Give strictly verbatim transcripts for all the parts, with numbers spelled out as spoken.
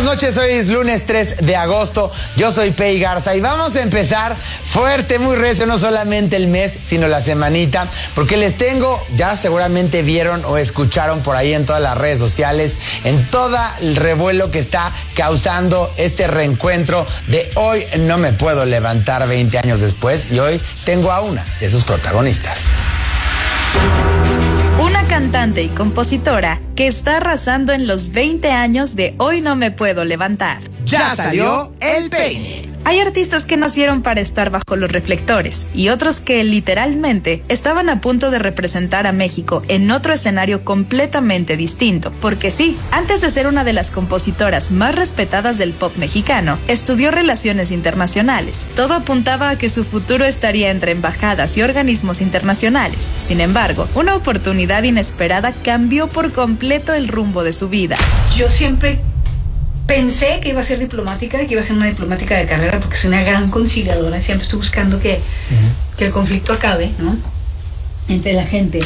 noches, hoy es lunes tres de agosto, yo soy Pei Garza y vamos a empezar fuerte, muy recio, no solamente el mes, sino la semanita, porque les tengo, ya seguramente vieron o escucharon por ahí en todas las redes sociales, en todo el revuelo que está causando este reencuentro de Hoy No Me Puedo Levantar veinte años después, y hoy tengo a una de sus protagonistas. Una cantante y compositora que está arrasando en los veinte años de Hoy No Me Puedo Levantar. Ya salió el peine. Hay artistas que nacieron para estar bajo los reflectores y otros que literalmente estaban a punto de representar a México en otro escenario completamente distinto. Porque sí, antes de ser una de las compositoras más respetadas del pop mexicano, estudió relaciones internacionales. Todo apuntaba a que su futuro estaría entre embajadas y organismos internacionales. Sin embargo, una oportunidad inesperada cambió por completo el rumbo de su vida. Yo siempre pensé que iba a ser diplomática y que iba a ser una diplomática de carrera porque soy una gran conciliadora. Siempre estoy buscando que, uh-huh. que el conflicto acabe, ¿no? Entre la gente.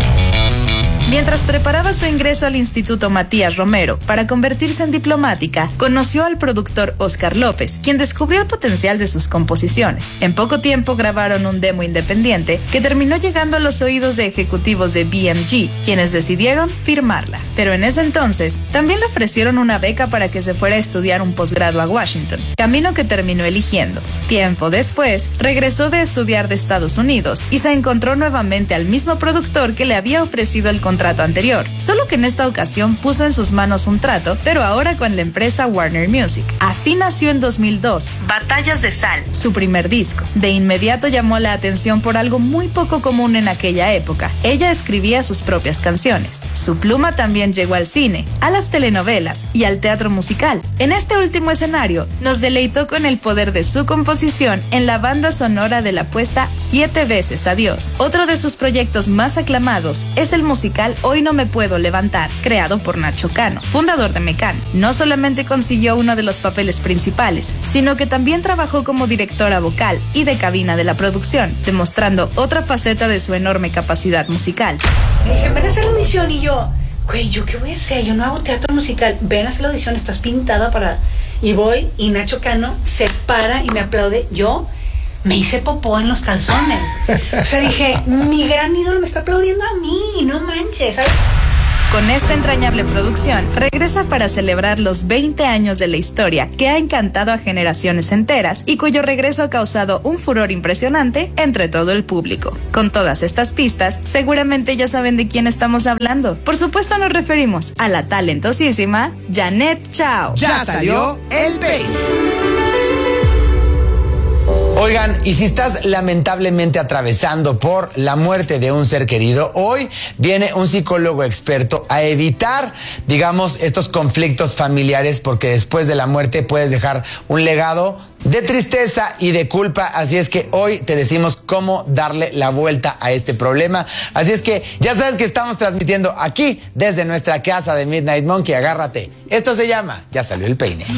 Mientras preparaba su ingreso al Instituto Matías Romero para convertirse en diplomática, conoció al productor Oscar López, quien descubrió el potencial de sus composiciones. En poco tiempo grabaron un demo independiente que terminó llegando a los oídos de ejecutivos de B M G, quienes decidieron firmarla. Pero en ese entonces, también le ofrecieron una beca para que se fuera a estudiar un posgrado a Washington, camino que terminó eligiendo. Tiempo después, regresó de estudiar de Estados Unidos y se encontró nuevamente al mismo productor que le había ofrecido el contrato trato anterior, solo que en esta ocasión puso en sus manos un trato, pero ahora con la empresa Warner Music. Así nació en dos mil dos Batallas de Sal, su primer disco. De inmediato llamó la atención por algo muy poco común en aquella época. Ella escribía sus propias canciones. Su pluma también llegó al cine, a las telenovelas y al teatro musical. En este último escenario, nos deleitó con el poder de su composición en la banda sonora de la apuesta Siete Veces Adiós. Otro de sus proyectos más aclamados es el musical Hoy No Me Puedo Levantar, creado por Nacho Cano, fundador de Mecano. No solamente consiguió uno de los papeles principales, sino que también trabajó como directora vocal y de cabina de la producción, demostrando otra faceta de su enorme capacidad musical. Me dicen, ven a hacer la audición, y yo, güey, ¿yo qué voy a hacer? Yo no hago teatro musical. Ven a hacer la audición, estás pintada para... Y voy, y Nacho Cano se para y me aplaude. Yo me hice popó en los calzones. O sea, dije, mi gran ídolo me está aplaudiendo a mí, no manches, ¿sabes? Con esta entrañable producción, regresa para celebrar los veinte años de la historia que ha encantado a generaciones enteras y cuyo regreso ha causado un furor impresionante entre todo el público. Con todas estas pistas, seguramente ya saben de quién estamos hablando. Por supuesto nos referimos a la talentosísima Janet Chao. Ya salió el peine. Oigan, y si estás lamentablemente atravesando por la muerte de un ser querido, hoy viene un psicólogo experto a evitar, digamos, estos conflictos familiares, porque después de la muerte puedes dejar un legado de tristeza y de culpa. Así es que hoy te decimos cómo darle la vuelta a este problema. Así es que ya sabes que estamos transmitiendo aquí desde nuestra casa de Midnight Monkey. Agárrate. Esto se llama Ya Salió el Peine.